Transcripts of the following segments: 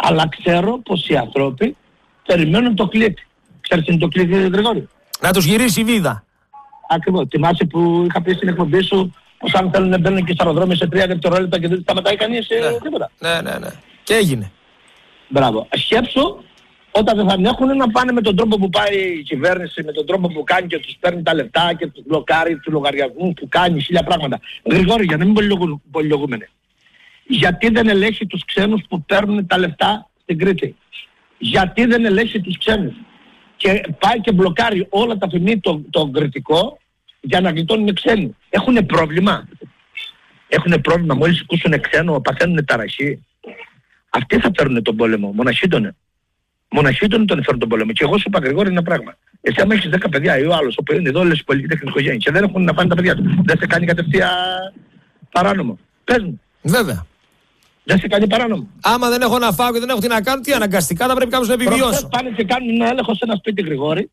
Αλλά ξέρω πως οι άνθρωποι περιμένουν το κλικ. Ξέρεις τι είναι το κλικ, Γρηγόρη? Να τους γυρίσει η βίδα. Ακριβώς. Θυμάσαι που είχα πει στην εκπομπή σου πως αν θέλουν να μπαίνουν και στα αεροδρόμια σε 3 δευτερόλεπτα και δεν σταματάει κανείς τίποτα. Ναι. Και έγινε. Μπράβο. Σκέψου όταν δεν θα ανέχουν να πάνε με τον τρόπο που πάει η κυβέρνηση, με τον τρόπο που κάνει και τους παίρνει τα λεφτά και τους μπλοκάρει τους λογαριασμούς που κάνει, 1000 πράγματα. Γρηγόρη, για να μην πολυλογούμενε. Γιατί δεν ελέγχει τους ξένους που παίρνουν τα λεφτά στην Κρήτη? Γιατί δεν ελέγχει τους ξένους? Και πάει και μπλοκάρει όλα τα φημί το κριτικό για να γλιτώνουν ξένοι. Έχουνε πρόβλημα. Έχουνε πρόβλημα. Μόλις ακούσουν ξένο παθαίνουνε ταραχή. Αυτοί θα φέρουν τον πόλεμο. Μοναχίτωνε. Μοναχίτωνε τον φέρουν τον πόλεμο. Και εγώ σου είπα, Γρηγόρη, ένα πράγμα. Εσύ άμα έχεις 10 παιδιά ή ο άλλος, όπου είναι εδώ όλες οι πολυτεχνικές οικογένειες και δεν έχουν να πάνε τα παιδιά του, δεν σε κάνει κατευθείαν παράνομο? Πες μου. Βέβαια. Δεν σε κάνει παράνομο? Άμα δεν έχω να φάω και δεν έχω τι να κάνω, τι αναγκαστικά θα πρέπει κάποιος να επιβιώσει. Πάνε και κάνουν ένα έλεγχο σε ένα σπίτι, Γρηγόρη,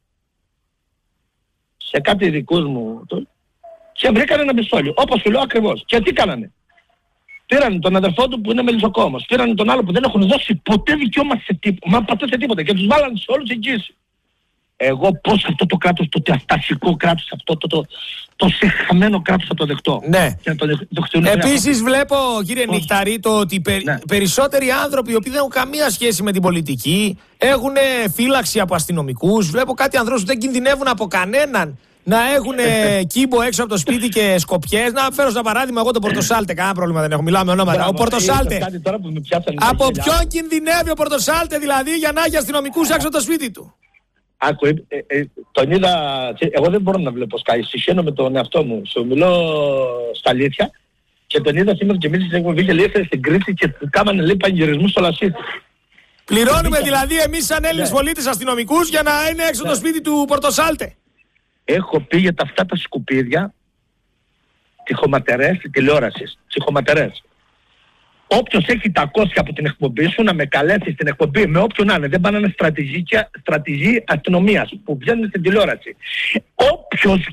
σε κάτι δικούς μου, και βρήκαν ένα πιστόλι. Όπως σου λέω ακριβώς. Και τι κάνανε? Πήραν τον αδερφό του που είναι μελισσοκόμος. Πήραν τον άλλο που δεν έχουν δώσει ποτέ δικαίωμα σε τίποτα. Μα ποτέ σε τίποτα. Και τους βάλανε σε όλους εγγύηση. Εγώ πώς αυτό το κράτος, το αστασικό κράτος, αυτό το σεχαμένο κράτος θα το δεχτώ? Ναι. Επίσης βλέπω, κύριε Νικταρή, το ότι περισσότεροι άνθρωποι οι οποίοι δεν έχουν καμία σχέση με την πολιτική έχουν φύλαξη από αστυνομικούς. Βλέπω κάτι ανθρώπους που δεν κινδυνεύουν από κανέναν να έχουν κύμπο έξω από το σπίτι και σκοπιές. Να φέρω σαν παράδειγμα εγώ τον Πορτοσάλτε, κανένα πρόβλημα δεν έχω, μιλάμε ονόματα. Ο Πορτοσάλτε. Από ποιον κινδυνεύει ο Πορτοσάλτε δηλαδή για να έχει αστυνομικούς έξω από το σπίτι του? Άκου, τον είδα, εγώ δεν μπορώ να βλέπω Sky, συγχαίνω με τον εαυτό μου, σου μιλώ στα αλήθεια και τον είδα σήμερα και μίλησε στην εκπομπή και λέει έφερε στην Κρήτη και του κάμανε λέει πανηγυρισμούς στο Λασίθι. Πληρώνουμε δηλαδή εμείς σαν Έλληνες πολίτες αστυνομικούς για να είναι έξω το σπίτι του Πορτοσάλτε. Έχω πει για αυτά τα σκουπίδια, τυχοματερές τηλεόρασης, τυχοματερές. Όποιος έχει τα κόσια από την εκπομπή σου να με καλέσει στην εκπομπή με όποιον να είναι. Δεν πάνε στρατηγοί αστυνομίας που βγαίνουν στην τηλεόραση. Όποιος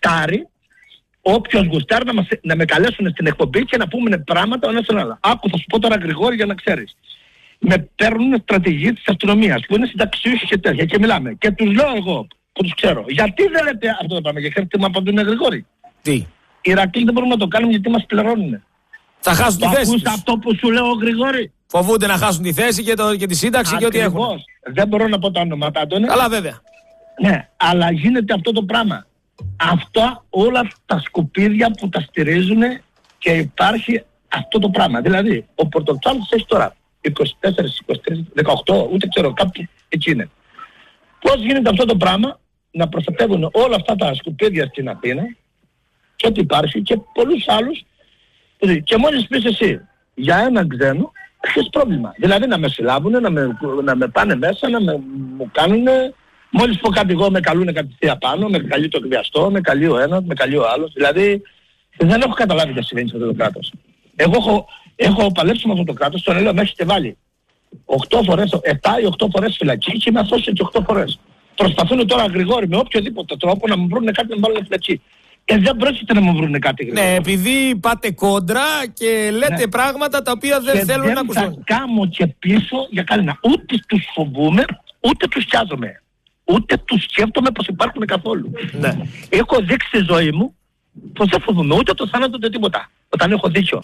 γουστάρει να με καλέσουν στην εκπομπή και να πούμε πράγματα ο ένας τον άλλο. Άκου, θα σου πω τώρα, Γρηγόρη, για να ξέρεις. Με παίρνουν στρατηγοί της αστυνομίας που είναι συνταξιούχοι και τέτοια και μιλάμε. Και τους λέω εγώ που τους ξέρω. Γιατί δεν λέτε αυτό το πράγμα? Και ξέρετε τι μου απαντούν, Γρηγόρη? Τι? Ηρακλή δεν μπορούμε να το κάνουμε γιατί μας πληρώνουν. Θα χάσουν τη θέση τους. Αυτό που σου λέω, Γρηγόρη? Φοβούνται να χάσουν τη θέση και τη σύνταξη και ό,τι έχουν. Δεν μπορώ να πω τα ονόματα, Αντώνη. Καλά, βέβαια. Ναι, αλλά γίνεται αυτό το πράγμα. Αυτά όλα τα σκουπίδια που τα στηρίζουν και υπάρχει αυτό το πράγμα. Δηλαδή, ο Πορτοξάλτης έχει τώρα 24, 23, 18, ούτε ξέρω, κάπου εκεί είναι. Πώς γίνεται αυτό το πράγμα να προστατεύουν όλα αυτά τα σκουπίδια στην Αθήνα και ότι υπάρχει και πολλούς άλλους? Και μόλις πεις εσύ για έναν ξένο, έχεις πρόβλημα. Δηλαδή να με συλλάβουν, να με πάνε μέσα, μου κάνουν. Μόλις πω κάτι εγώ με καλούνε κατευθείαν πάνω, με καλεί το εκβιαστό, με καλεί ο ένας, με καλεί ο άλλος. Δηλαδή δεν έχω καταλάβει τι συμβαίνει σε αυτό το κράτος. Εγώ έχω παλέψει με αυτό το κράτος, τον λέω με έχετε βάλει 8 φορές, 7 ή 8 φορές φυλακή και με αθώσετε και 8 φορές. Προσπαθούν τώρα, Γρηγόρη, με οποιοδήποτε τρόπο να μου βρουν κάτι να με βάλουν φυλακή. Δεν πρόκειται να μου βρουν κάτι, Γρηγόρη. Ναι, επειδή πάτε κόντρα και λέτε πράγματα τα οποία δεν θέλουν να ακούσουν. Δεν θα κάμω και πίσω για κανένα. Ούτε τους φοβούμαι, ούτε τους πιάζομαι. Ούτε τους σκέφτομαι πως υπάρχουν καθόλου. Ναι. Έχω δείξει στη ζωή μου πως δεν φοβούμαι ούτε το θάνατο ούτε τίποτα. Όταν έχω δίκιο.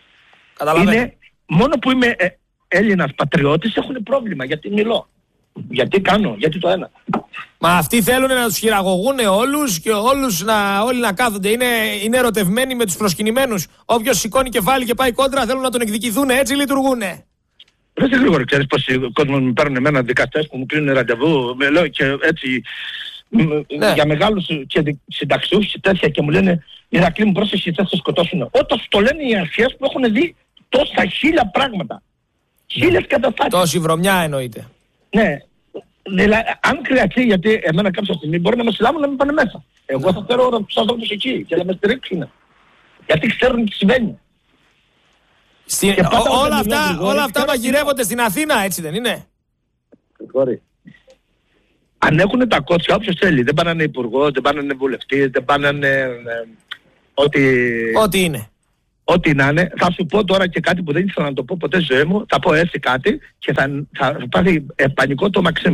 Είναι μόνο που είμαι Έλληνας πατριώτης έχουν πρόβλημα. Γιατί μιλώ. Γιατί κάνω. Γιατί το ένα. Μα αυτοί θέλουν να τους χειραγωγούν όλους και όλοι να κάθονται. Είναι ερωτευμένοι με τους προσκυνημένους. Όποιος σηκώνει κεφάλι και πάει κόντρα θέλουν να τον εκδικηθούν. Έτσι λειτουργούνε. Δεν σε γρήγορα, ξέρεις πως οι κόσμοι μου παίρνουν εμένα δικαστές που μου κλείνουν ραντεβού, με λέω και έτσι για μεγάλους και συνταξιούχους και τέτοια και μου λένε Ηρακλή μου πρόσεχε θες να σκοτώσουν. Όταν σου το λένε οι αρχές που έχουν δει τόσα 1000 πράγματα. 1000 καταστάσεις. Τόση βρωμιά εννοείται. Ναι. Δηλαδή, αν χρειαστεί, γιατί εμένα κάποια στιγμή μπορεί να με συλλάβουν να μην πάνε μέσα. Εγώ θα φέρω τους ανθρώπους εκεί και να με στηρίξουν. Γιατί ξέρουν τι συμβαίνει. Όλα αυτά μαγειρεύονται στην Αθήνα, έτσι δεν είναι? Αν έχουν τα κότσια όποιος θέλει. Δεν πάνε υπουργός, δεν πάνε βουλευτής, δεν πάνε ό,τι είναι. ό,τι να είναι. Θα σου πω τώρα και κάτι που δεν ήθελα να το πω ποτέ στη ζωή μου. Θα πω έτσι κάτι και θα πάθει πανικό το Μαξίμ.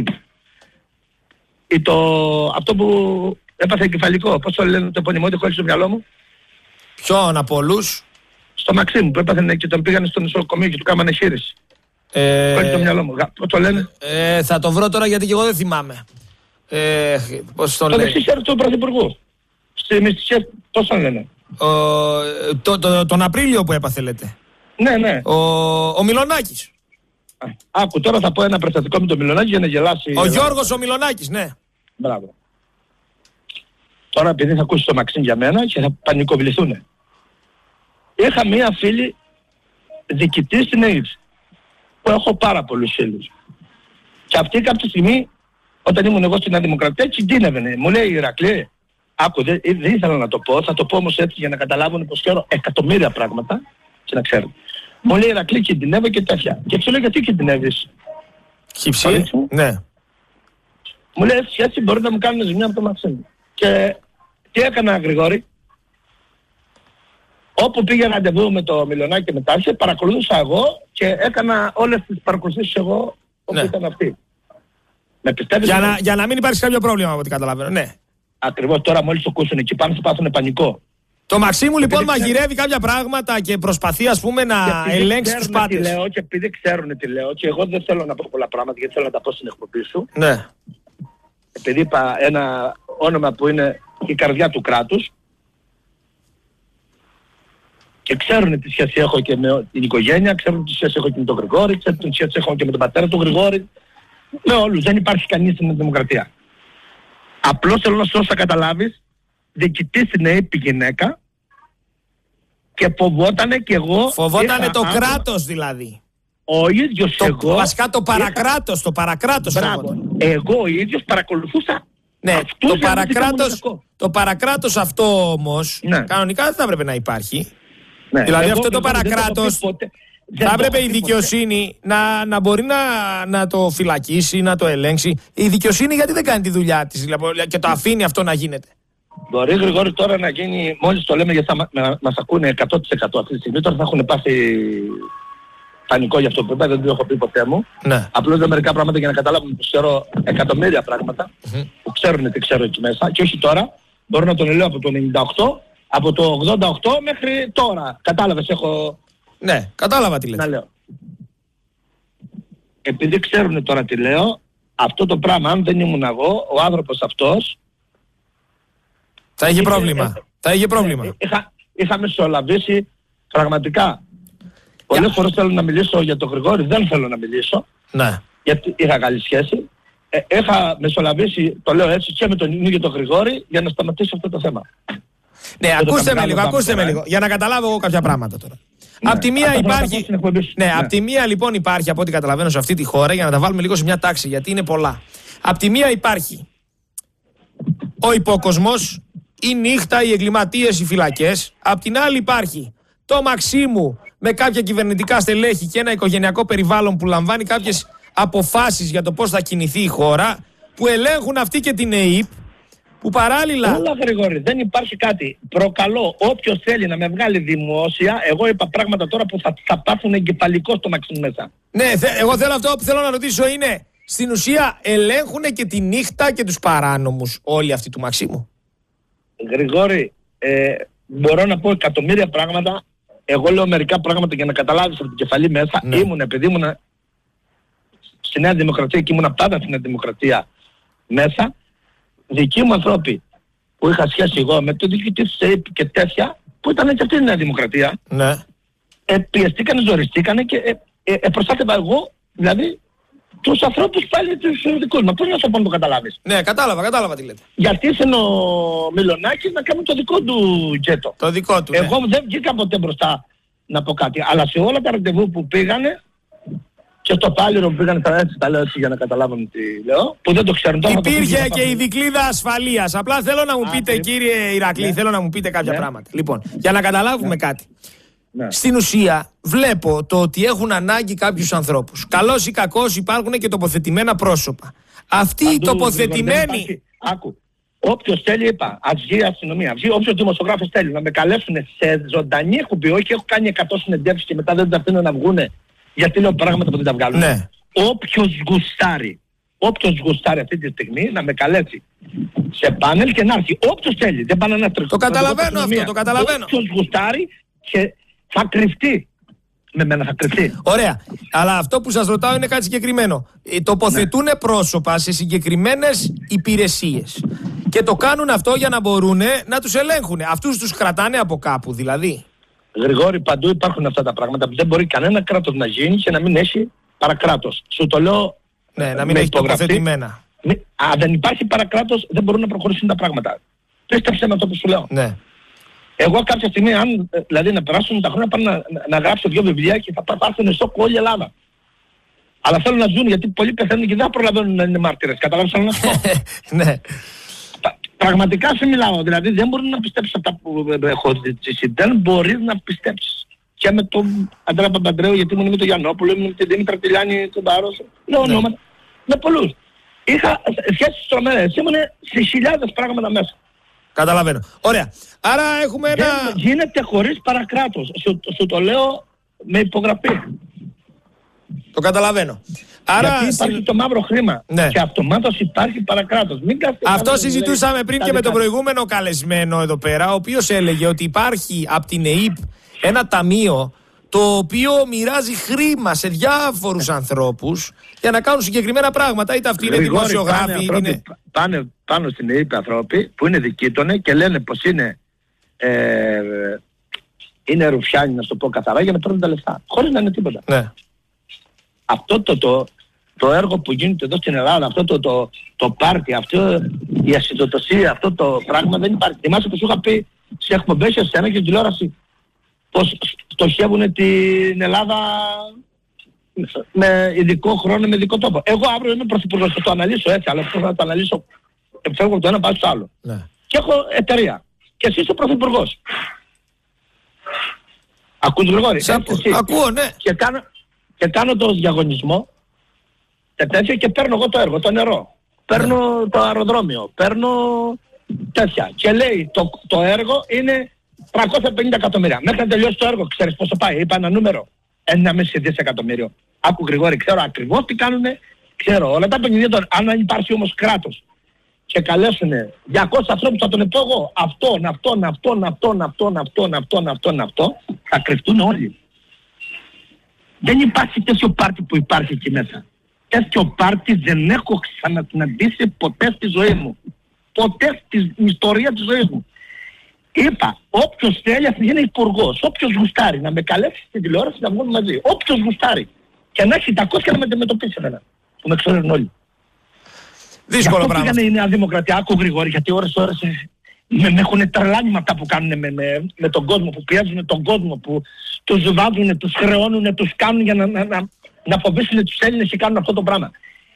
Αυτό που έπαθε εγκεφαλικό. Πώς το λένε το επώνυμό, ότι χωρίς στο μυαλό μου. Ποιον από όλους? Στο Μαξίμ που έπαθε και τον πήγανε στο νοσοκομείο και του κάμανε χείριση. Χωρίς το μυαλό μου. Πώς το λένε? Θα το βρω τώρα γιατί και εγώ δεν θυμάμαι. Πώς το λένε? Το δεξί του Πρωθυπουργού. Στη μυστικές, πώς το λένε? Τον Απρίλιο που έπαθε, λέτε. Ναι. Ο Μιλονάκης. Άκου, τώρα θα πω ένα περιστατικό με τον Μιλονάκη για να γελάσει. Ο Γιώργος ο Μιλονάκης, ναι. Μπράβο. Τώρα επειδή θα ακούσει το Μαξίν για μένα και θα πανικοβληθούνε. Είχα μία φίλη διοικητή στην ΑΕΠ που έχω πάρα πολλούς φίλους. Και αυτή κάποια στιγμή, όταν ήμουν εγώ στην Νέα Δημοκρατία, κινδύνευε. Μου λέει, Ηρακλή, άκου, δεν ήθελα να το πω, θα το πω όμως έτσι για να καταλάβουν πως ξέρω εκατομμύρια πράγματα και να ξέρουν. Μου λέει, Ηρακλή, κινδυνεύω και τέτοια. Και ξέρω γιατί κινδυνεύεις? Χύψη, ναι. Μου λέει, έτσι μπορεί να μου κάνουν ζημιά από το Μαξίμ. Και τι έκανα, Γρηγόρη? Όπου πήγε ραντεβού με το Μιλονάκη και μετά, παρακολούθησα εγώ και έκανα όλες τις παρακολουθήσεις εγώ όπου ήταν αυτή. Με πιστεύεις? Για να μην υπάρξει κάποιο πρόβλημα από ό,τι καταλαβαίνω, ναι. Ακριβώς, τώρα μόλις το ακούσουν εκεί πάνω θα πάθουν πανικό. Το Μαξίμου λοιπόν μαγειρεύει κάποια πράγματα και προσπαθεί, ας πούμε, να ελέγξει τους πάντες. Και επειδή ξέρουν τι λέω και εγώ δεν θέλω να πω πολλά πράγματα γιατί θέλω να τα πω στην εκπομπή σου. Ναι. Επειδή είπα ένα όνομα που είναι η καρδιά του κράτους και ξέρουν τι σχέση έχω και με την οικογένεια, ξέρουν τι σχέση έχω και με τον Γρηγόρη, ξέρουν τι σχέση έχω και με τον πατέρα του Γρηγόρη. Με όλους, δεν υπάρχει κανείς στην δημοκρατία. Απλώς θέλω να σου δώσω να καταλάβεις, διοικητή στην ΑΕΠ γυναίκα και φοβότανε και εγώ. Φοβότανε το κράτος δηλαδή. Ο ίδιος εγώ. Βασικά το παρακράτος, το παρακράτος. Μπράβο. Εγώ ο ίδιος παρακολουθούσα. Ναι, το παρακράτος αυτό όμως, κανονικά δεν θα έπρεπε να υπάρχει. Ναι, δηλαδή αυτό το παρακράτος θα έπρεπε η δικαιοσύνη να μπορεί να το φυλακίσει, να το ελέγξει. Η δικαιοσύνη γιατί δεν κάνει τη δουλειά της και το αφήνει αυτό να γίνεται? Μπορεί, Γρηγόρη, τώρα να γίνει, μόλις το λέμε γιατί μας ακούνε 100% αυτή τη στιγμή, τώρα θα έχουν πάθει πανικό για αυτό που είπα, δεν το έχω πει ποτέ μου. Ναι. Απλώς λέω μερικά πράγματα για να καταλάβουν που ξέρω εκατομμύρια πράγματα, που ξέρουν τι ξέρω εκεί μέσα και όχι τώρα. Μπορώ να τον λέω από το 98, από το 88 μέχρι τώρα. Κατάλαβες, έχω... Ναι, κατάλαβα τι λέτε. Να λέω. Επειδή ξέρουν τώρα τι λέω, αυτό το πράγμα, αν δεν ήμουν εγώ, ο άνθρωπος αυτός... Θα είχε πρόβλημα. Είχα μεσολαβήσει πραγματικά. Πολλές φορές θέλω να μιλήσω για τον Γρηγόρη, δεν θέλω να μιλήσω. Ναι. Γιατί είχα καλή σχέση. Είχα μεσολαβήσει, το λέω έτσι, και με τον ίδιο τον Γρηγόρη για να σταματήσω αυτό το θέμα. Ναι, ακούστε με λίγο, για να καταλάβω εγώ κάποια πράγματα τώρα. Ναι, απ' τη μία υπάρχει. Απ' τη μία λοιπόν υπάρχει, από ό,τι καταλαβαίνω, σε αυτή τη χώρα, για να τα βάλουμε λίγο σε μια τάξη, γιατί είναι πολλά. Απ' τη μία υπάρχει ο υπόκοσμος, η νύχτα, οι εγκληματίες, οι φυλακές. Απ' την άλλη υπάρχει το Μαξίμου με κάποια κυβερνητικά στελέχη και ένα οικογενειακό περιβάλλον που λαμβάνει κάποιες αποφάσεις για το πώς θα κινηθεί η χώρα, που ελέγχουν αυτή και την ΑΕΠ, που παράλληλα... Όλα, Γρηγόρη, δεν υπάρχει κάτι. Προκαλώ όποιος θέλει να με βγάλει δημόσια, εγώ είπα πράγματα τώρα που θα πάθουν εγκεφαλικό στο Μαξίμου μέσα. Ναι, εγώ θέλω αυτό που θέλω να ρωτήσω είναι, στην ουσία ελέγχουν και τη νύχτα και τους παράνομους όλοι αυτοί του Μαξίμου? Γρηγόρη, μπορώ να πω εκατομμύρια πράγματα. Εγώ λέω μερικά πράγματα για να καταλάβεις από την κεφαλή μέσα. Ναι. Επειδή ήμουν στη Νέα Δημοκρατία και ήμουν πάντα στη Νέα Δημοκρατία μέσα, δικοί μου ανθρώποι που είχα σχέση εγώ με το διοικητή της ΑΕΠ και τέτοια, που ήταν και αυτή η Νέα Δημοκρατία, ναι, πιεστήκανε, ζοριστήκανε και προστάτευα εγώ, δηλαδή, τους ανθρώπους πάλι τους δικούς μας. Πώς να σου πω να το καταλάβεις? Ναι, κατάλαβα τι λέτε. Γιατί ήθελε ο Μιλονάκης να κάνει το δικό του τζέτο. Το δικό του, εγώ δεν βγήκα ποτέ μπροστά να πω κάτι. Αλλά σε όλα τα ραντεβού που πήγανε και στο Πάλιρο που πήγανε, τα λέω έτσι για να καταλάβουν τι λέω, που δεν το ξέρουν τώρα. Υπήρχε και η δικλείδα ασφαλείας. Απλά θέλω να μου πείτε, κύριε Ηρακλή, θέλω να μου πείτε κάποια πράγματα. Λοιπόν, για να καταλάβουμε κάτι. Ναι. Στην ουσία βλέπω το ότι έχουν ανάγκη κάποιους ανθρώπους. Καλός ή κακός υπάρχουν και τοποθετημένα πρόσωπα. Αυτοί οι τοποθετημένοι... Άκου. όποιος θέλει, είπα, ας βγει η αστυνομία, βγει όποιος δημοσιογράφος θέλει να με καλέσουν σε ζωντανή εκπομπή, όχι έχω κάνει 100 συνεντεύξεις και μετά δεν τα αφήνω να βγούνε γιατί λέω πράγματα που δεν τα βγάλουν. Ναι. Όποιος γουστάρει αυτή τη στιγμή να με καλέσει σε πάνελ και να έρθει. Όποιος θέλει, δεν πάνε να τρέχει. Το καταλαβαίνω αυτό, το καταλαβαίνω. Όποιος γουστάρει και θα κρυφτεί. Με μένα θα κρυφτεί. Ωραία. Αλλά αυτό που σας ρωτάω είναι κάτι συγκεκριμένο. Τοποθετούν πρόσωπα σε συγκεκριμένες υπηρεσίες. Και το κάνουν αυτό για να μπορούν να τους ελέγχουν. Αυτούς τους κρατάνε από κάπου δηλαδή. Γρηγόρη, παντού υπάρχουν αυτά τα πράγματα που δεν μπορεί κανένα κράτος να γίνει και να μην έχει παρακράτος. Σου το λέω. Ναι, να μην έχει τοποθετημένα. Αν δεν υπάρχει παρακράτος, δεν μπορούν να προχωρήσουν τα πράγματα. Πίστεψε με αυτό που σου λέω. Ναι. Εγώ κάποια στιγμή, αν δηλαδή να περάσουν τα χρόνια, πάω να γράψω 2 βιβλία και θα πάρθουν σοκ όλη η Ελλάδα. Αλλά θέλουν να ζουν γιατί πολλοί πεθαίνουν και δεν προλαβαίνουν να είναι μάρτυρες. Καταλάβεις να σου πω. Ναι. Πραγματικά σου μιλάω. Δηλαδή δεν μπορούν να πιστέψεις αυτά που έχω ζήσει. Δεν μπορείς να πιστέψεις. Και με τον Αντρέα Παπαντρέου, γιατί ήμουν με τον Γιαννόπουλο, ήμουν με την Δήμητρα Τηλιάνη, τον Τάρος. Λέω ονόματα. Με πολλούς. Είχα σχέσεις τρομερές. Ήμουν σε χιλιάδες πράγματα μέσα. Καταλαβαίνω. Ωραία. Άρα έχουμε ένα... Δεν γίνεται χωρίς παρακράτος. Σου το λέω με υπογραφή. Το καταλαβαίνω. Άρα... Γιατί υπάρχει το μαύρο χρήμα. Ναι. Και αυτομάτως υπάρχει παρακράτος. Αυτό συζητούσαμε πριν και με τον προηγούμενο καλεσμένο εδώ πέρα, ο οποίος έλεγε ότι υπάρχει από την ΕΥΠ ένα ταμείο το οποίο μοιράζει χρήμα σε διάφορους ανθρώπους για να κάνουν συγκεκριμένα πράγματα. Είτε αυτοί είναι δημοσιογράφοι, πάνε πάνω στην ΕΥΠ ανθρώποι που είναι δικήτονε και λένε πως είναι ρουφιάνοι, να σου το πω καθαρά, για να παίρνουν τα λεφτά. Χωρίς να είναι τίποτα. Ναι. Αυτό το έργο που γίνεται εδώ στην Ελλάδα, αυτό το πάρτι, αυτό η ασυντοτοσία, αυτό το πράγμα δεν υπάρχει. Θυμάσαι που σου είχα πει σε εκπομπές σε εσένα και στην τηλεόραση πως στοχεύουν την Ελλάδα με ειδικό χρόνο, με ειδικό τόπο. Εγώ αύριο είμαι πρωθυπουργός, θα το αναλύσω έτσι, αλλά πώς να το αναλύσω, φεύγω από το ένα πάω στο άλλο. Ναι. Και έχω εταιρεία. Και εσύ είσαι πρωθυπουργός. Ακούς Γρηγόρη? Ακούω, ναι. Και κάνω το διαγωνισμό και παίρνω εγώ το έργο, το νερό. Παίρνω το αεροδρόμιο, παίρνω τέτοια. Και λέει το έργο είναι 350 εκατομμύρια. Μέχρι να τελειώσει το έργο, ξέρεις πόσο πάει? Είπα ένα νούμερο. 1,5 δισεκατομμύριο. Άκου Γρηγόρη, ξέρω ακριβώς τι κάνουνε, ξέρω όλα τα παιχνίδια των. Αν υπάρχει όμως κράτος και καλέσουνε 200 ανθρώπους, θα τον πω εγώ. Αυτό, θα κρυφτούν όλοι. Δεν υπάρχει τέτοιο πάρτι που υπάρχει εκεί μέσα. Τέτοιο πάρτι δεν έχω ξανασυναντήσει ποτέ στη ζωή μου. Ποτέ στην ιστορία της ζωής μου. Είπα, όποιος θέλει να είναι υπουργός, όποιος γουστάρει να με καλέσει στην τηλεόραση να βγούμε μαζί. Όποιος γουστάρει. Και να έχει τα κόσια να με αντιμετωπίσει εμένα. Που με ξέρουν όλοι. Δύσκολο πράγμα. Αυτό πήγανε η Νέα Δημοκρατία. Άκου Γρηγόρη, γιατί ώρες με έχουν τρελάνει με αυτά που κάνουν με τον κόσμο, που πιέζουν τον κόσμο, που τους βάζουν, τους χρεώνουν, τους κάνουν για να φοβήσουν τους Έλληνες και κάνουν αυτό το πράγμα.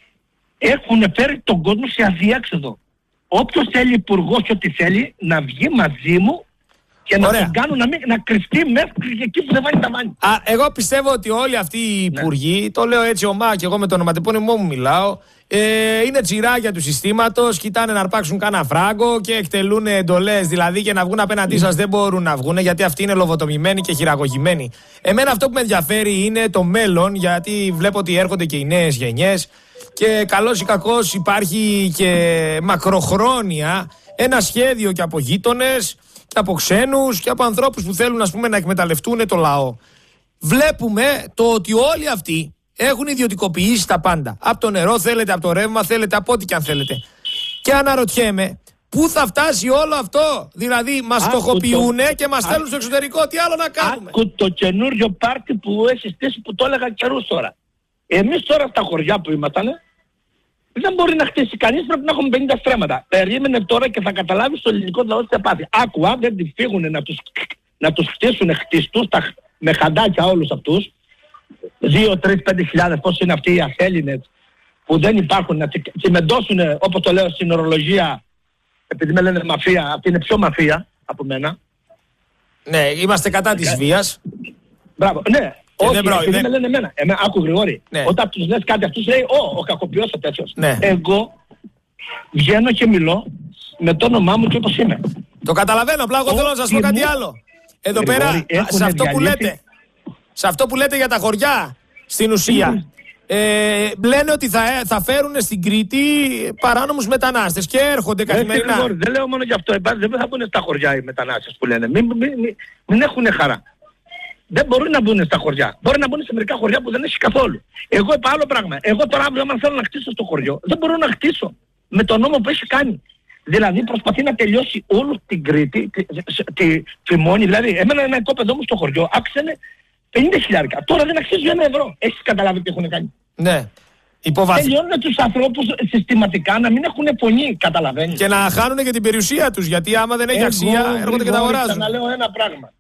Έχουν φέρει τον κόσμο σε αδιέξοδο. Όποιος θέλει υπουργός και ό,τι θέλει να βγει μαζί μου και να τον κάνουν να κρυφτεί μέχρι εκεί που δεν βάλει τα μάνια. Εγώ πιστεύω ότι όλοι αυτοί οι υπουργοί, το λέω έτσι ομά και εγώ με το ονοματεπώνυμό μου μιλάω, είναι τσιράκια του συστήματος, κοιτάνε να αρπάξουν κάνα φράγκο και εκτελούν εντολές. Δηλαδή για να βγουν απέναντί σας δεν μπορούν να βγουν, γιατί αυτοί είναι λοβοτομημένοι και χειραγωγημένοι. Εμένα αυτό που με ενδιαφέρει είναι το μέλλον, γιατί βλέπω ότι έρχονται και οι νέες γενιές και καλώς ή κακώς υπάρχει και μακροχρόνια ένα σχέδιο και από γείτονες και από ξένους και από ανθρώπους που θέλουν, ας πούμε, να εκμεταλλευτούν το λαό. Βλέπουμε το ότι όλοι αυτοί έχουν ιδιωτικοποιήσει τα πάντα. Από το νερό θέλετε, από το ρεύμα θέλετε, από ό,τι και αν θέλετε. Και αναρωτιέμαι, πού θα φτάσει όλο αυτό? Δηλαδή μας στοχοποιούνε και μας στέλνουν στο εξωτερικό, τι άλλο να κάνουμε? Άκου το καινούριο πάρτι που έχει στήσει, που το έλεγα καιρούς τώρα. Εμείς τώρα στα χωριά που ήμασταν, δεν μπορεί να χτίσει κανείς, πρέπει να έχουμε 50 στρέμματα. Περίμενε τώρα και θα καταλάβεις το ελληνικό λαό τι θα πάθει. Άκου, αν δεν τη φύγουν να τους χτίσουν χτιστούς με χαντάκια όλους αυτούς, 2, 3, 5.000, πώς είναι αυτοί οι Αθέλληνες που δεν υπάρχουν, να τσιμεντώσουν, όπως το λέω στην ορολογία, επειδή με λένε μαφία, αυτή είναι πιο μαφία από μένα. Ναι, είμαστε κατά της βίας. Μπράβο, ναι. Όχι, επειδή με λένε εμένα. Άκου Γρηγόρη, όταν τους λες κάτι, αυτούς λέει ο κακοποιός ο τέτοιος. Ναι. Εγώ βγαίνω και μιλώ με το όνομά μου και όπως είμαι. Το καταλαβαίνω, απλά εγώ θέλω να σας πω κάτι άλλο. Εδώ πέρα, σε αυτό που λέτε για τα χωριά, στην ουσία, λένε ότι θα φέρουν στην Κρήτη παράνομους μετανάστες και έρχονται καθημερινά. Δεν λέω μόνο γι' αυτό, δεν θα μπουν στα χωριά οι μετανάστες που λένε. Μην έχουν χαρά. Δεν μπορούν να μπουν στα χωριά. Μπορεί να μπουν σε μερικά χωριά που δεν έχει καθόλου. Εγώ είπα άλλο πράγμα. Εγώ τώρα αύριο, αν θέλω να χτίσω στο χωριό, δεν μπορώ να χτίσω με τον νόμο που έχει κάνει. Δηλαδή προσπαθεί να τελειώσει όλη την Κρήτη, τη μόνη. Δηλαδή, εμένα ένα οικόπεδο μου στο χωριό άξενε 50.000. Τώρα δεν αξίζει €1. Έχεις καταλάβει τι έχουν κάνει? Ναι. Τελειώνουν τους ανθρώπους συστηματικά να μην έχουν φωνή, καταλαβαίνεις. Και να χάνουν και την περιουσία τους, γιατί άμα δεν έχει αξία έρχονται και τα αγοράζουν. Να λέω ένα πράγμα.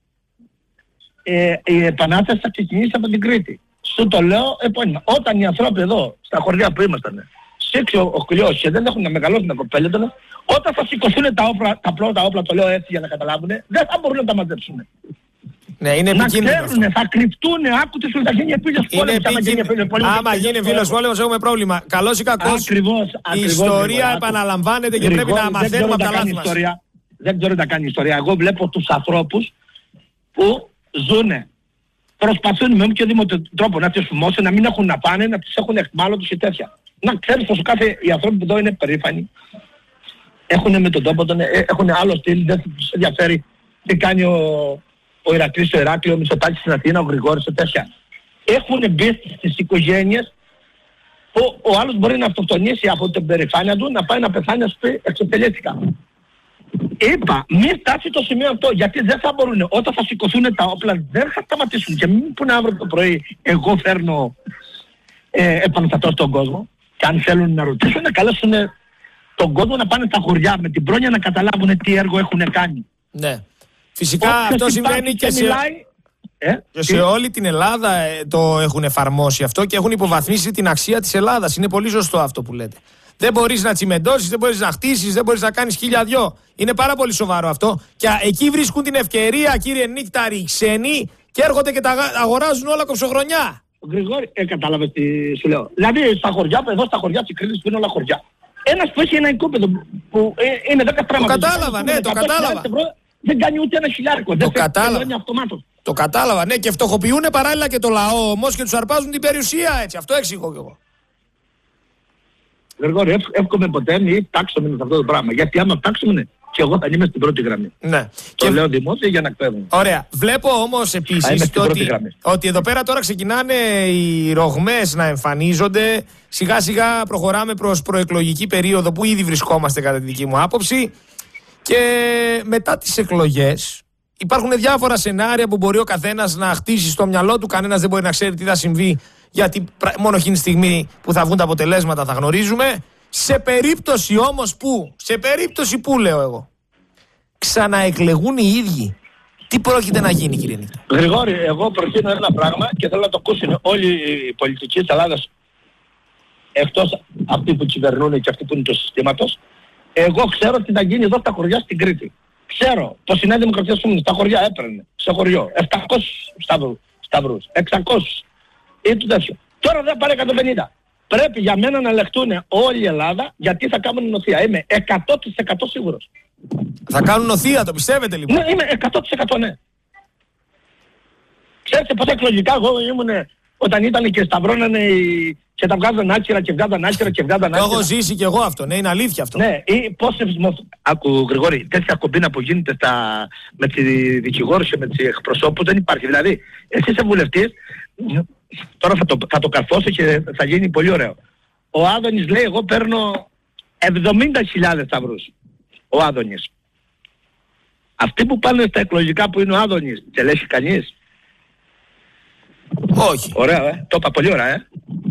Η επανάσταση θα ξεκινήσει από την Κρήτη. Σου το λέω επώνυμα. Όταν οι άνθρωποι εδώ, στα χωριά που ήμασταν, σήξει ο κλειός και δεν έχουν να μεγαλώσουν τα κοπέλια, όταν θα σηκωθούν τα πρώτα όπλα, το λέω έτσι για να καταλάβουν, δεν θα μπορούν να τα μαζέψουν. Ναι, είναι επικίνδυνο. Να ξέρουν, θα κρυφτούν, άκουτες ότι θα γίνει επίλος πόλεμος. Άμα γίνει επίλος πόλεμος έχουμε πρόβλημα. Καλώς ή κακώς, η ιστορία επαναλαμβάνεται και πρέπει να μαθαίνουμε από τα λάθη μας. Δεν ξέρω τι θα κάνει η ιστορία. Εγώ βλέπω τους ανθρώπους που ζουνε. Προσπαθούν με οποιοδήποτε τρόπο να τις φουμώσουν, να μην έχουν να πάνε, να τις έχουν εχμάλωτους και τέτοια. Να ξέρεις πως οι άνθρωποι εδώ είναι περήφανοι. Έχουν με τον τόπο, έχουν άλλο στυλ, δεν τους ενδιαφέρει τι κάνει ο Ηρακλής στο Ηράκλειο, ο Μητσοτάκης στην Αθήνα, ο Γρηγόρης και τέτοια. Έχουν μπει στις οικογένειες που ο άλλος μπορεί να αυτοκτονήσει από την περηφάνεια του, να πάει να πεθάνει, να σου πει εξετελέστηκα. Είπα, μην φτάσει το σημείο αυτό, γιατί δεν θα μπορούν. Όταν θα σηκωθούν τα όπλα δεν θα σταματήσουν. Και μην πούνε αύριο το πρωί, εγώ φέρνω επαναστατώ στον κόσμο. Και αν θέλουν να ρωτήσουν, να καλέσουν τον κόσμο να πάνε στα χωριά με την πρόνοια να καταλάβουν τι έργο έχουν κάνει. Ναι. Φυσικά αυτό συμβαίνει και σε όλη την Ελλάδα το έχουν εφαρμόσει αυτό και έχουν υποβαθμίσει την αξία της Ελλάδας. Είναι πολύ σωστό αυτό που λέτε. Δεν μπορείς να τσιμεντώσεις, δεν μπορείς να χτίσεις, δεν μπορείς να κάνεις 1002. Είναι πάρα πολύ σοβαρό αυτό. Και εκεί βρίσκουν την ευκαιρία, κύριε Νίκταρη, οι ξένοι και έρχονται και τα αγοράζουν όλα κοψοχρονιά. Γρηγόρη, κατάλαβες τι σου λέω. Δηλαδή στα χωριά, εδώ στα χωριά της Κρήτης που είναι όλα χωριά. Ένας που έχει ένα οικόπεδο που είναι 10 πράγματα. Το κατάλαβα, ναι, το κατάλαβα. Δεν κάνει ούτε $1.000. Το κατάλαβα. Το κατάλαβα, ναι, και φτωχοποιούν παράλληλα και το λαό όμως και τους αρπάζουν την περιουσία έτσι. Αυτό εξηγώ κι εγώ. Γρηγόρη, εύχομαι ποτέ μην τάξουμε με αυτό το πράγμα. Γιατί άμα τάξουμε, και εγώ θα είμαι στην πρώτη γραμμή. Ναι. Το λέω δημόσια για να εκπαίδευω. Ωραία. Βλέπω όμως επίσης ότι εδώ πέρα τώρα ξεκινάνε οι ρογμές να εμφανίζονται. Σιγά σιγά προχωράμε προς προεκλογική περίοδο που ήδη βρισκόμαστε κατά τη δική μου άποψη. Και μετά τις εκλογές υπάρχουν διάφορα σενάρια που μπορεί ο καθένας να χτίσει στο μυαλό του. Κανένας δεν μπορεί να ξέρει τι θα συμβεί, γιατί μόνο εκείνη τη στιγμή που θα βγουν τα αποτελέσματα θα γνωρίζουμε. Σε περίπτωση όμως που λέω εγώ, ξαναεκλεγούν οι ίδιοι, τι πρόκειται να γίνει, κύριε Νίκταρη? Γρηγόρη, εγώ προτείνω ένα πράγμα και θέλω να το ακούσουν όλοι οι πολιτικοί της Ελλάδας, εκτός αυτοί που κυβερνούν και αυτοί που είναι του συστήματος. Εγώ ξέρω τι θα γίνει εδώ στα χωριά στην Κρήτη. Ξέρω πως η Νέα Δημοκρατία στα χωριά έπαιρνε, στο χωριό, 700 σταυρούς, 600 ή το τέτοιο. Τώρα δεν πάρει 150. Πρέπει για μένα να ελεγχτούν όλη η Ελλάδα, γιατί θα κάνουν νοθεία. Είμαι 100% σίγουρος. Θα κάνουν νοθεία, το πιστεύετε λοιπόν? Ναι, είμαι 100% ναι. Ξέρετε πόσα εκλογικά εγώ ήμουν όταν ήταν και σταυρώνανε και τα βγάζαν άκυρα και βγάζαν άκυρα και βγάζαν άκυρα. Το έχω ζήσει κι εγώ αυτό, ναι, είναι αλήθεια αυτό. Ναι, ή πόσες... Άκου Γρηγόρη, τέτοια κομπίνα που γίνεται με τη δικηγόρους και με τις εκπροσώπους δεν υπάρχει. Δηλαδή, εσύ είσαι βουλευτής, τώρα θα το καρφώσω και θα γίνει πολύ ωραίο. Ο Άδωνης λέει, εγώ παίρνω 70.000 σταυρούς. Ο Άδωνης. Αυτοί που πάνε στα εκλογικά που είναι ο Άδωνης, τελέσει κανείς? Όχι. Ωραία, το είπα πολύ ωραία,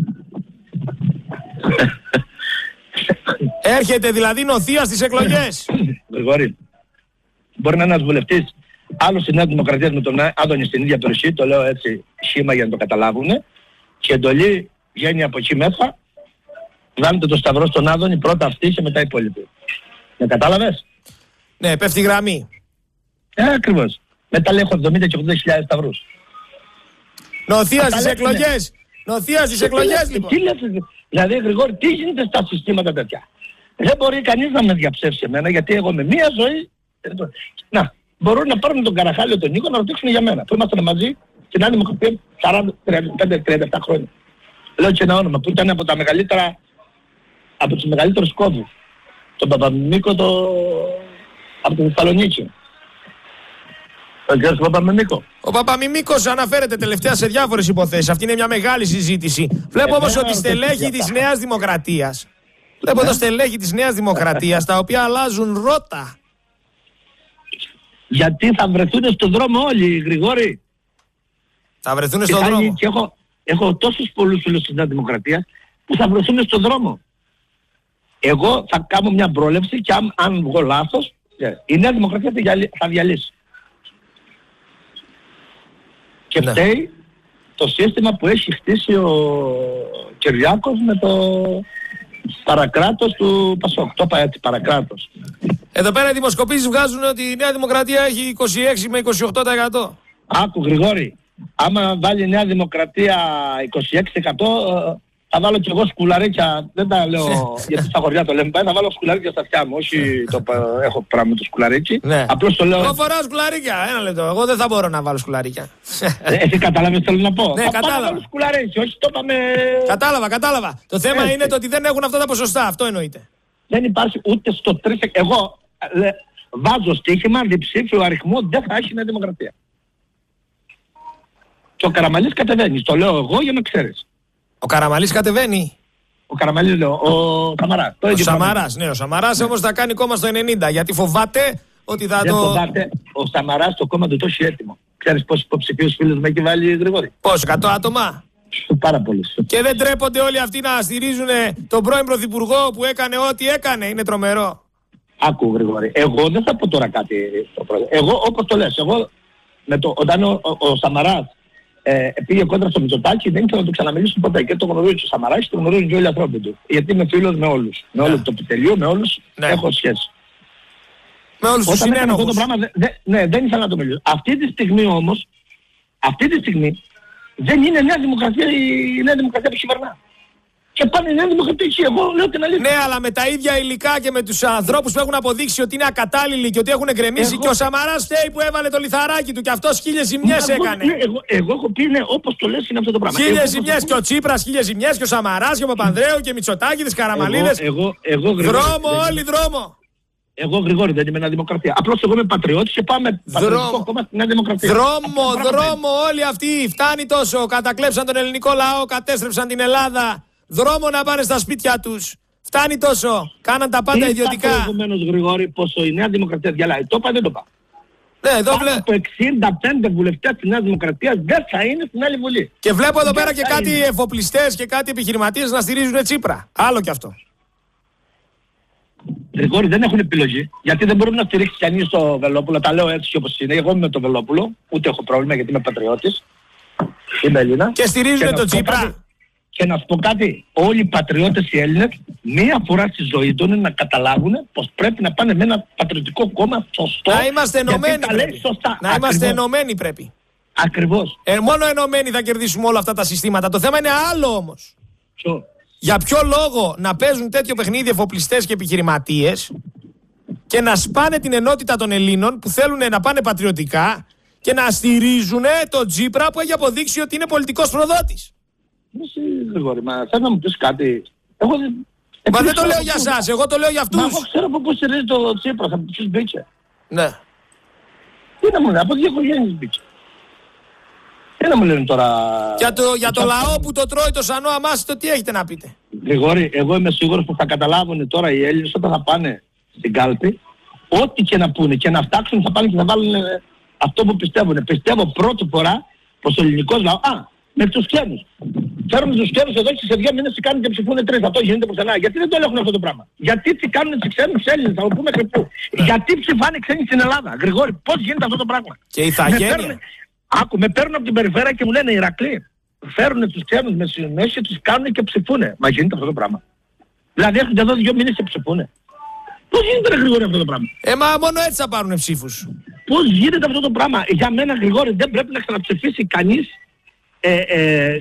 Έρχεται δηλαδή νοθεία στις εκλογές. Γρηγόρη, μπορεί να είναι ένας βουλευτής, άλλος στη Νέα Δημοκρατία με τον Άδωνη στην ίδια περιοχή, το λέω έτσι σχήμα για να το καταλάβουν, και εντολή βγαίνει από εκεί μέσα, βάλετε το σταυρό στον Άδωνη, πρώτα αυτή και μετά οι υπόλοιποι. Με κατάλαβες? Ναι, πέφτει η γραμμή. Ακριβώς. Μετά λέω 70 και 80.000 σταυρούς. Νοθεία στις εκλογές. Νοθεία στις εκλογές λοιπόν. Δηλαδή Γρηγόρη, τι γίνεται στα συστήματα τέτοια? Δεν μπορεί κανείς να με διαψεύσει εμένα, γιατί εγώ με μία ζωή... Να, μπορούν να πάρουν τον Καραχάλιο τον Νίκο να ρωτήσουν για μένα. Που ήμασταν μαζί στην Νέα Δημοκρατία 45-37 χρόνια. Λέω και ένα όνομα που ήταν από τα μεγαλύτερα, από τους μεγαλύτερους κόμβους. Τον Παπαμιμίκο από τη Θεσσαλονίκη. Ο κ. Παπαμιμίκο. Ο Παπαμιμίκος αναφέρεται τελευταία σε διάφορες υποθέσεις. Αυτή είναι μια μεγάλη συζήτηση. Βλέπω όμως ότι στελέχη της Νέας Δημοκρατίας. Βλέπω εδώ στελέχη της Νέας Δημοκρατίας, τα οποία αλλάζουν ρότα. Γιατί θα βρεθούν στον δρόμο όλοι, Γρηγόρη. Θα βρεθούν στον δρόμο. Και έχω τόσους πολλούς φίλους της Νέας Δημοκρατίας που θα βρεθούν στον δρόμο. Εγώ θα κάνω μια πρόληψη και αν βγω λάθος, η Νέα Δημοκρατία θα διαλύσει. Και φταίει το σύστημα που έχει χτίσει ο Κυριάκος με το παρακράτος του Πασόκ. Το είπα έτσι, παρακράτος. Εδώ πέρα οι δημοσκοπήσεις βγάζουν ότι η Νέα Δημοκρατία έχει 26 με 28%. Άκου Γρηγόρη, άμα βάλει η Νέα Δημοκρατία 26%, θα βάλω κι εγώ σκουλαρίκια, δεν τα λέω γιατί στα χωριά το λέμε, θα βάλω σκουλαρίκια στα αυτιά μου, όχι το έχω πράγμα το σκουλαρίκι. Ναι. Απλώς το λέω... Εγώ φοράω σκουλαρίκια, ένα λεπτό, εγώ δεν θα μπορώ να βάλω σκουλαρίκια. Εσύ κατάλαβες τι θέλω να πω. Ναι, θα κατάλαβα. βάλω σκουλαρίκι, όχι το είπαμε... Κατάλαβα. Το θέμα είναι το ότι δεν έχουν αυτά τα ποσοστά, αυτό εννοείται. Δεν υπάρχει ούτε στο 3... Εγώ βάζω στοίχημα διψήφιο αριθμό, δεν θα έχει Νέα Δημοκρατία. Και ο Καραμανλής κατεβαίνει, το λέω εγώ για να ξέρεις. Ο Καραμανλής κατεβαίνει. Ο Καραμανλής λέω, ο Σαμαράς. Ο Σαμαράς, ναι, ο Σαμαράς όμως θα κάνει κόμμα στο 90, γιατί φοβάται ότι θα δεν φοβάται, ο Σαμαράς το κόμμα του το έχει έτοιμο. Ξέρεις πόσους υποψηφίους φίλους με έχει βάλει, Γρηγόρη? Πώς, 100 άτομα? Πάρα πολλούς. Και δεν τρέπονται όλοι αυτοί να στηρίζουν τον πρώην Πρωθυπουργό που έκανε ό,τι έκανε. Είναι τρομερό. Άκου Γρηγόρη, εγώ δεν θα πω τώρα κάτι. Εγώ όπως το λες, εγώ όταν ο Σαμαράς πήγε κόντρα στο Μητσοτάκη, δεν ήθελα να του ξαναμιλήσω ποτέ. Και το γνωρίζει ο Σαμαράς και το γνωρίζουν και όλοι οι ανθρώποι του. Γιατί είμαι φίλος με όλους. Με όλο το επιτελείο, με όλους έχω σχέση. Με όλους τους συνένοχους. Αυτό το πράγμα δεν ήθελα να το μιλήσω. Αυτή τη στιγμή όμως, δεν είναι Νέα Δημοκρατία η Νέα Δημοκρατία που κυβερνά. Και πάνε η Νέα Δημοκρατία εκεί, εγώ λέω την αλήθεια. Ναι, αλλά με τα ίδια υλικά και με τους ανθρώπους που έχουν αποδείξει ότι είναι ακατάλληλοι και ότι έχουν γκρεμίσει. Και ο Σαμαράς φταίει που έβαλε το λιθαράκι του και αυτός 1000 ζημιές έκανε. Εγώ έχω πει όπως το λες είναι αυτό το πράγμα. 1000 ζημιές και ο Τσίπρας 1000 ζημιές και ο Σαμαράς και ο Παπανδρέου και Μητσοτάκης, Καραμανλίδες. Δρόμο, όλοι δρόμο. Εγώ Γρηγόρη δεν είμαι Νέα Δημοκρατία. Απλώς εγώ είμαι πατριώτης και πάμε πατριωτικό κόμμα στη Νέα Δημοκρατία. Δρόμο όλοι αυτοί. Φτάνει τόσο. Κατακλέψαν τον ελληνικό λαό, κατέστρεψαν την Ελλάδα. Δρόμο να πάνε στα σπίτια τους. Φτάνει τόσο. Κάναν τα πάντα ιδιωτικά. Τι είπα προηγουμένως Γρηγόρη πόσο η Νέα Δημοκρατία διαλάει? Το είπα δεν το είπα. Ναι, εδώ πάνω από 65 βουλευτές της Νέας Δημοκρατίας δεν θα είναι στην άλλη βουλή. Και βλέπω εδώ πέρα και κάτι εφοπλιστές και κάτι επιχειρηματίες να στηρίζουν Τσίπρα. Άλλο κι αυτό. Γρηγόρη δεν έχουν επιλογή, γιατί δεν μπορούμε να στηρίξει κανείς το Βελόπουλο. Τα λέω έτσι όπως είναι. Εγώ είμαι με το Βελόπουλο, ούτε έχω πρόβλημα γιατί είμαι πατριώτης. Είμαι Έλληνα. Και στηρίζουν τον Τσίπρα. Και να σου πω κάτι, όλοι οι πατριώτες οι Έλληνες μία φορά στη ζωή τους να καταλάβουν πως πρέπει να πάνε με ένα πατριωτικό κόμμα σωστό. Να είμαστε ενωμένοι πρέπει. Να είμαστε ενωμένοι πρέπει. Ακριβώς. Μόνο ενωμένοι θα κερδίσουμε όλα αυτά τα συστήματα. Το θέμα είναι άλλο όμως. Για ποιο λόγο να παίζουν τέτοιο παιχνίδι εφοπλιστές και επιχειρηματίες και να σπάνε την ενότητα των Ελλήνων που θέλουν να πάνε πατριωτικά και να στηρίζουν τον Τσίπρα που έχει αποδείξει ότι είναι πολιτικός προδότης. Εσύ Γρηγόρη, μα θέλω να μου πεις κάτι. Μα δεν το λέω για εσάς, εγώ το λέω για αυτούς. Μα εγώ ξέρω από πού στηρίζει το Τσίπρα, από ποιους μπήκε. Ναι. Τι να μου λένε, από δύο οικογένειες μπήκε. Τι να μου λένε τώρα... Για το λαό που το τρώει το σανό αμάστο, τι έχετε να πείτε? Γρηγόρη, εγώ είμαι σίγουρος που θα καταλάβουν τώρα οι Έλληνες όταν θα πάνε στην κάλπη, ό,τι και να πούνε και να φτάξουν θα πάνε και θα βάλουν αυτό που πιστεύουν. Πιστεύω πρώτη φορά πως ο ελληνικός λαός... με τους ξένους. Φέρνουν τους ξένους εδώ και σε 2 μήνες τι κάνουν και ψηφούν 3. Αυτό γίνεται πουθενά. Γιατί δεν το ελέγχουν αυτό το πράγμα? Γιατί τι κάνουν τους ξένους Έλληνες, θα το πούμε μέχρι πού? Γιατί ψηφάνε ξένοι στην Ελλάδα? Γρηγόρη, πώς γίνεται αυτό το πράγμα? Και η ηθαγένεια. Με παίρνουν από την περιφέρεια και μου λένε Ηρακλή. Φέρνουν τους ξένους με συνεννόηση και τους κάνουν και ψηφούνε. Μα γίνεται αυτό το πράγμα? Δηλαδή έρχονται εδώ 2 μήνες και ψηφούνε. Πώς γίνεται Γρηγόρη αυτό το πράγμα? Μα μόνο έτσι θα πάρουν ψήφους. Πώς γίνεται αυτό το πράγμα? Για μένα Γρηγόρη δεν πρέπει να ξαναψηφίσει κανείς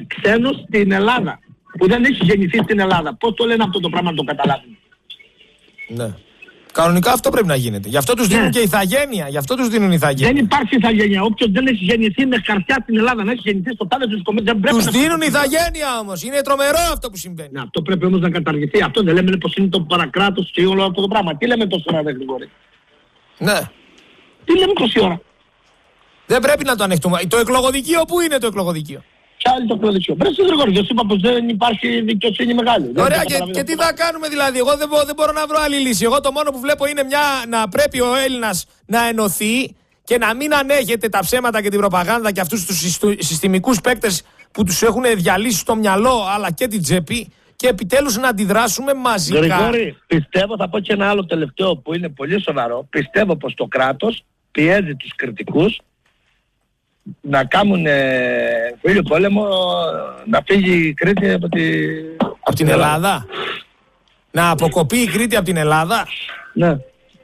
ξένος στην Ελλάδα που δεν έχει γεννηθεί στην Ελλάδα. Πώς το λένε αυτό το πράγμα να το καταλάβουν? Ναι. Κανονικά αυτό πρέπει να γίνεται. Γι' αυτό τους δίνουν και ηθαγένεια. Δεν υπάρχει ηθαγένεια. Όποιος δεν έχει γεννηθεί με χαρτιά στην Ελλάδα, να έχει γεννηθεί στο τάδε του κομμένου, δεν πρέπει. Τους δίνουν ηθαγένεια όμως. Είναι τρομερό αυτό που συμβαίνει. Ναι, αυτό πρέπει όμως να καταργηθεί. Αυτό δεν λέμε πως είναι το παρακράτος και όλο αυτό το πράγμα. Τι λέμε τόση ώρα, Γρηγόρη? Ναι. Τι λέμε τόση ώρα? Δεν πρέπει να το ανεχτούμε. Το εκλογοδικείο, πού είναι το εκλογοδικείο? Ποια είναι το εκλογοδικείο? Βρες Γρηγόρη, δεν σου είπα πως δεν υπάρχει δικαιοσύνη μεγάλη. Ωραία, και τι θα κάνουμε δηλαδή? Εγώ δεν μπορώ να βρω άλλη λύση. Εγώ το μόνο που βλέπω είναι να πρέπει ο Έλληνας να ενωθεί και να μην ανέχεται τα ψέματα και την προπαγάνδα και αυτούς τους συστημικούς παίκτες που τους έχουν διαλύσει στο μυαλό αλλά και την τσέπη, και επιτέλους να αντιδράσουμε μαζικά. Γρηγόρη, πιστεύω, θα πω και ένα άλλο τελευταίο που είναι πολύ σοβαρό. Πιστεύω πως το κράτος πιέζει τους κριτικούς να κάνουν φίλιο πόλεμο, να φύγει η Κρήτη από την Ελλάδα. Να αποκοπεί η Κρήτη από την Ελλάδα. Ναι.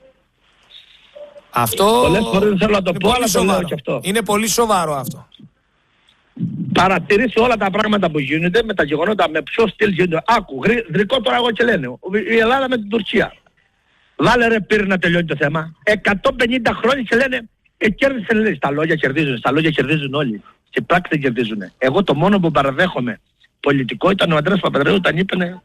Αυτό πολλές φορές δεν θέλω να το πω, αλλά το λέω και αυτό. Είναι πολύ σοβαρό αυτό. Παρατηρήσει όλα τα πράγματα που γίνονται με τα γεγονότα, με ποιο στυλ γίνονται. Άκου, γρικό τώρα εγώ και λένε. Η Ελλάδα με την Τουρκία. Βάλε ρε πύρ να τελειώνει το θέμα. 150 χρόνια και λένε κέρδισε, λέει. Στα λόγια κερδίζουν όλοι. Στην πράξη δεν κερδίζουν. Εγώ το μόνο που παραδέχομαι πολιτικό ήταν ο Αντρέας Παπανδρέου όταν είπε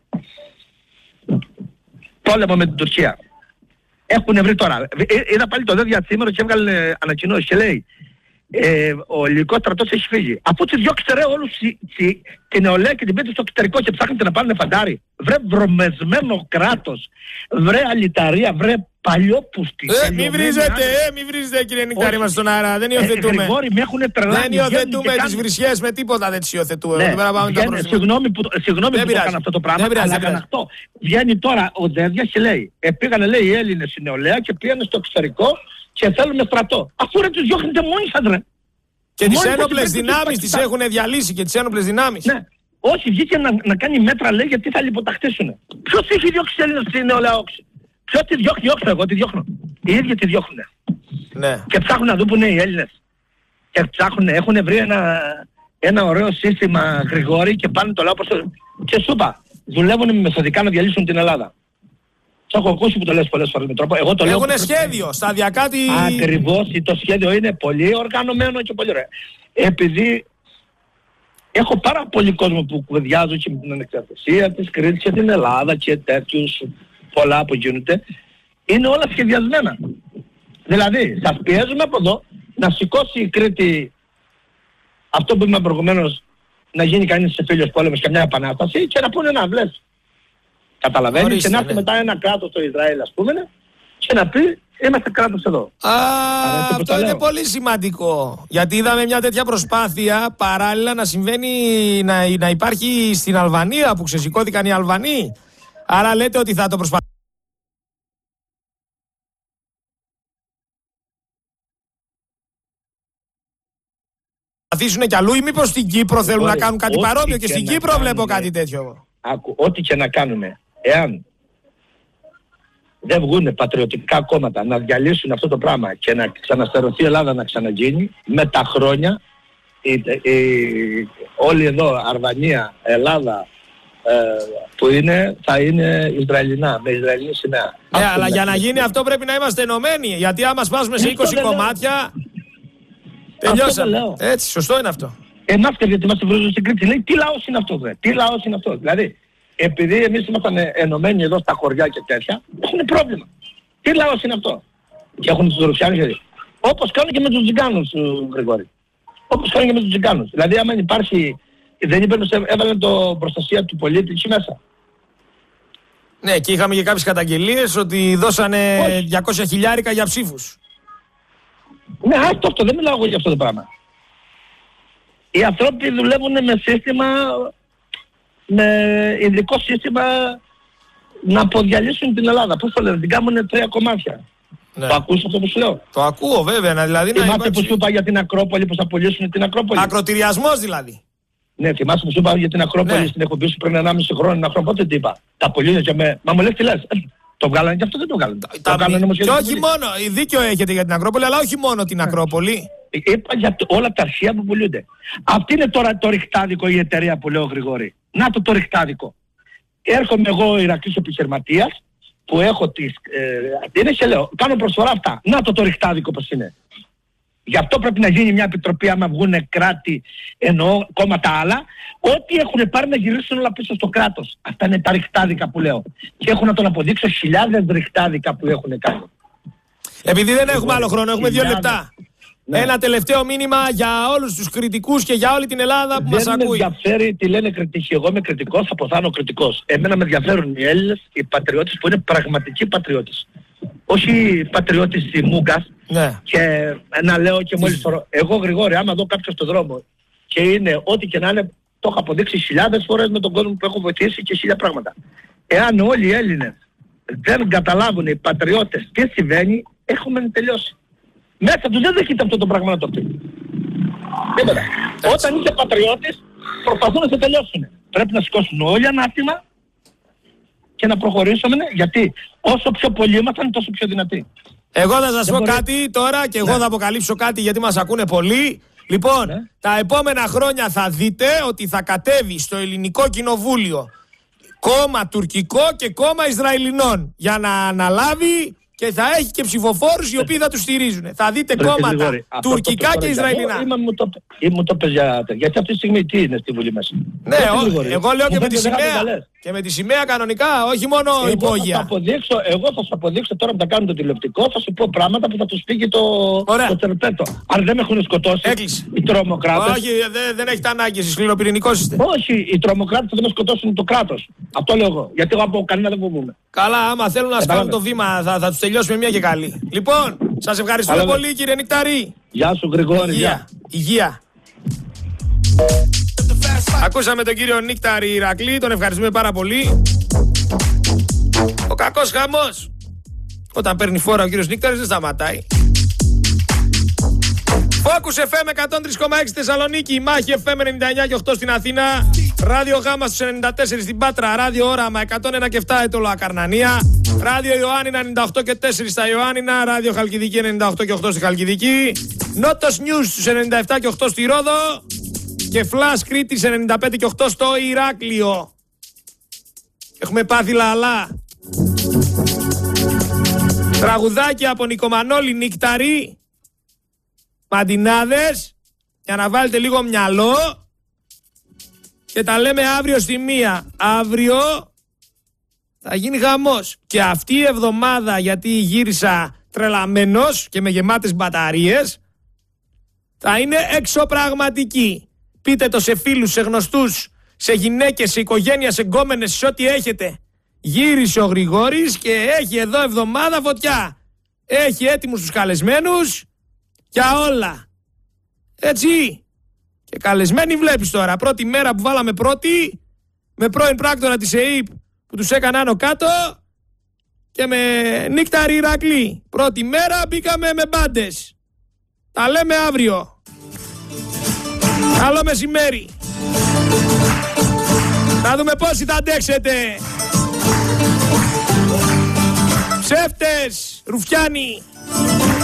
πόλεμο με την Τουρκία. Έχουν βρει τώρα. Είδα πάλι το ΔΕΔΙΑ σήμερα και έβγαλε ανακοινώσεις και λέει ο ελληνικός στρατός έχει φύγει. Αφού τους διώξετε ρε όλους την νεολαία και την πείτε στο εξωτερικό και ψάχνετε να πάνε φαντάρι. Βρε βρωμεσμένο κράτος. Βρε αλυταρία. Βρε παλιόπουστη. Μη βρίζετε κύριε Νικτάρη μας στον αέρα. Δεν υιοθετούμε. Γρηγόρη, με έχουν τρελάνει. Δεν υιοθετούμε τις βρισιές με τίποτα, δεν τις υιοθετούμε. Συγγνώμη που το έκανα αυτό το πράγμα. Αλλά καναχτώ. Βγαίνει τώρα ο ΔΕΔΙΑ και λέει πήγανε λέει οι Έλληνες η νεολαία και πήγανε στο εξωτερικό και θέλουμε στρατό. Αφού ρε τους διώχνετε μόνοι σας ρε. Και τις ένοπλες δυνάμεις τις έχουν διαλύσει και τις ένοπλες δυνάμεις. Ναι. Όχι, βγήκε να κάνει μέτρα λέει γιατί θα λιποταχτήσουν. Ποιος έχει διώξει τις Έλληνες στην νεολαία όξη? Ποιος τη διώχνει? Όχι εγώ τη διώχνω. Οι ίδιοι τη διώχνουν. Ναι. Και ψάχνουν να δουν που είναι οι Έλληνες. Και ψάχνουν, έχουν βρει ένα ωραίο σύστημα, Γρηγόρη, και πάνε το λαό προς το... Και σου είπα, δουλεύουν μεθοδικά να διαλύσουν την Ελλάδα. Σ' έχω ακούσει που το λες πολλές φορές με τρόπο. Εγώ το λέω. Έχουνε σχέδιο, σταδιακά τη... Ακριβώς, το σχέδιο είναι πολύ οργανωμένο και πολύ ωραίο. Επειδή έχω πάρα πολύ κόσμο που κουβεντιάζω και με την ανεξαρτησία της Κρήτης και την Ελλάδα και τέτοιους πολλά που γίνονται, είναι όλα σχεδιασμένα. Δηλαδή, σας πιέζουμε από εδώ να σηκώσει η Κρήτη αυτό που είπαμε προηγουμένως, να γίνει κανείς σε φίλος πόλεμος και μια επανάσταση και να πούνε να βλέπει. Καταλαβαίνεις? Ορίστε, και να έρθει μετά ένα κράτος στο Ισραήλ, ας πούμε, και να πει είμαστε κράτος εδώ. Αυτό είναι πολύ σημαντικό. Γιατί είδαμε μια τέτοια προσπάθεια παράλληλα να συμβαίνει, να υπάρχει στην Αλβανία που ξεσηκώθηκαν οι Αλβανοί. Άρα λέτε ότι θα το προσπαθήσουν κι αλλού, ή μήπως στην Κύπρο θέλουν να κάνουν κάτι παρόμοιο? Και στην Κύπρο βλέπω κάτι τέτοιο. Ό,τι και να κάνουμε, εάν δεν βγουν πατριωτικά κόμματα να διαλύσουν αυτό το πράγμα και να ξαναστερωθεί η Ελλάδα να ξαναγίνει, με τα χρόνια όλοι εδώ, Αρβανία, Ελλάδα, που θα είναι Ισραηλινά, με Ισραηλινή σημαία. Ναι, αλλά για να γίνει αυτό πρέπει να είμαστε ενωμένοι. Γιατί άμα σπάσουμε σε 20 κομμάτια, τελειώσαμε. Έτσι, σωστό είναι αυτό. Εμάς και γιατί μας βρίζουν στην Κρήτη, λέει τι λαός είναι αυτό, τι λαός είναι αυτό. Δηλαδή, επειδή εμείς ήμασταν ενωμένοι εδώ στα χωριά και τέτοια, έχουν πρόβλημα. Τι λαός είναι αυτό? Και έχουν τους Ρωσιάνους γιατί. Όπως κάνουν και με τους Τζιγκάνους, Γρηγόρη. Όπως κάνουν και με τους Τζιγκάνους. Δηλαδή, άμα υπάρχει, δεν έβαλαν το προστασία του πολίτη εκεί μέσα. Ναι, και είχαμε και κάποιες καταγγελίες ότι δώσανε 200.000 για ψήφους. Ναι, αυτό, δεν μιλάω εγώ για αυτό το πράγμα. Οι άνθρωποι δουλεύουν με σύστημα, με ειδικό σύστημα να αποδιαλύσουν την Ελλάδα. Πώς το λένε, την κάνουν 3 κομμάτια. Ναι. Το ακούς αυτό που σου λέω? Το ακούω βέβαια, δηλαδή να θυμάσαι που σου είπα για την Ακρόπολη, πως θα απολύσουν την Ακρόπολη? Ακροτηριασμός δηλαδή. Ναι, θυμάσαι που σου είπα για την Ακρόπολη, ναι. Στην εκπομπή σου πριν 1,5 χρόνο, πότε τι είπα? Τα απολύουν και με... Μα μου λες τι λες? Το βγάλανε και αυτό δεν το βγάλανε. Και όχι μόνο, δίκιο έχετε για την Ακρόπολη, αλλά όχι μόνο την Ακρόπολη. Είπα για όλα τα αρχεία που πουλούνται. Αυτή είναι τώρα το ριχτάδικο η εταιρεία που λέω, Γρηγόρη. Να το ριχτάδικο. Έρχομαι εγώ Ηρακλής επιχειρηματίας που έχω είναι και λέω, κάνω προσφορά αυτά. Να το ριχτάδικο πως είναι. Γι' αυτό πρέπει να γίνει μια επιτροπή, άμα βγουν κράτη, εννοώ κόμματα άλλα, ό,τι έχουν πάρει να γυρίσουν όλα πίσω στο κράτος. Αυτά είναι τα ριχτάδικα που λέω. Και έχω να τον αποδείξω χιλιάδες ριχτάδικα που έχουν κάνει. Επειδή δεν έχουμε άλλο χρόνο, έχουμε 2 λεπτά. Ναι. Ένα τελευταίο μήνυμα για όλους τους κριτικούς και για όλη την Ελλάδα που μας ακούει. Δεν με ενδιαφέρει τι λένε κριτικοί. Εγώ είμαι κριτικός, θα ποθάνω κριτικός. Εμένα με ενδιαφέρουν οι Έλληνες, οι πατριώτες που είναι πραγματικοί πατριώτες. Όχι πατριώτες της Μούγκας. Ναι. Και να λέω και μόλις τώρα, εγώ Γρηγόρη, άμα δω κάποιον στον δρόμο και είναι ό,τι και να είναι, το έχω αποδείξει χιλιάδες φορές με τον κόσμο που έχω βοηθήσει και 1000 πράγματα. Εάν όλοι οι Έλληνες δεν καταλάβουν οι πατριώτες τι συμβαίνει, έχουμε τελειώσει. Μέσα τους δεν δέχεται αυτό το πράγμα να το πει. Τίποτα. Όταν είσαι πατριώτης, προσπαθούν να σε τελειώσουν. Πρέπει να σηκώσουν όλοι ανάστημα και να προχωρήσουμε, γιατί όσο πιο πολλοί ήμασταν, τόσο πιο δυνατοί. Εγώ θα σας πω κάτι τώρα και εγώ θα αποκαλύψω κάτι γιατί μας ακούνε πολλοί. Λοιπόν, τα επόμενα χρόνια θα δείτε ότι θα κατέβει στο ελληνικό κοινοβούλιο κόμμα τουρκικό και κόμμα Ισραηλινών για να αναλάβει και θα έχει και ψηφοφόρους οι οποίοι θα τους στηρίζουν. Θα δείτε κόμματα τουρκικά και Ισραηλινά. Μου το πες γιατί αυτή τη στιγμή τι είναι στη Βουλή μέσα. Ναι, εγώ λέω και με τη σημαία. Και με τη σημαία κανονικά, όχι μόνο υπόγεια. Εγώ θα σου αποδείξω τώρα που θα κάνω το τηλεοπτικό, θα σου πω πράγματα που θα τους πήγε το τερπέτο. Αν δεν με έχουν σκοτώσει οι τρομοκράτες. Όχι, δεν έχετε ανάγκη, εσείς σκληροπυρηνικός είστε. Όχι, οι τρομοκράτες θα με σκοτώσουν το κράτος. Αυτό λέω εγώ. Γιατί εγώ από κανένα δεν φοβούμαι. Καλά, άμα θέλουν να σκάλουν το βήμα, θα τους τελειώσουμε μια και καλή. Λοιπόν, σας ευχαριστούμε πολύ κύριε Νικταρή. Γεια σου Γρηγόρη. Υγεία. Ακούσαμε τον κύριο Νίκταρη Ηρακλή, τον ευχαριστούμε πάρα πολύ. Ο κακός χαμός. Όταν παίρνει φόρα ο κύριος Νίκταρης δεν σταματάει. Focus FM 103,6 Θεσσαλονίκη, Μάχη FM 99 και 8 στην Αθήνα, Ράδιο Γάμα στους 94 στην Πάτρα, Ράδιο Όραμα 101 και 7 Έτωλο Ακαρνανία, Ράδιο Ιωάννινα 98 και 4 στα Ιωάννινα, Ράδιο Χαλκιδική 98 και 8 στη Χαλκιδική, Νότος News στους 97 και 8 στη Ρόδο και Flash Κρήτης 95 και 8 στο Ηράκλειο. Έχουμε πάθει λαλά. Τραγουδάκι από Νικομανόλη, Νικταρή, Μαντινάδες, για να βάλετε λίγο μυαλό και τα λέμε αύριο στη 1. Αύριο θα γίνει χαμός. Και αυτή η εβδομάδα, γιατί γύρισα τρελαμένος και με γεμάτες μπαταρίες, θα είναι εξωπραγματική. Πείτε το σε φίλους, σε γνωστούς, σε γυναίκες, σε οικογένεια, σε γκόμενες, σε ό,τι έχετε. Γύρισε ο Γρηγόρης και έχει εδώ εβδομάδα φωτιά. Έχει έτοιμους τους καλεσμένους για όλα. Έτσι. Και καλεσμένοι βλέπεις τώρα. Πρώτη μέρα που βάλαμε πρώτη, με πρώην πράκτορα της ΕΕΠ που τους έκανα άνω κάτω και με Νίκταρη Ηρακλή. Πρώτη μέρα μπήκαμε με μπάντες. Τα λέμε αύριο. Καλό μεσημέρι. Να δούμε πόσοι θα αντέξετε. Ψεύτες, ρουφιάνοι.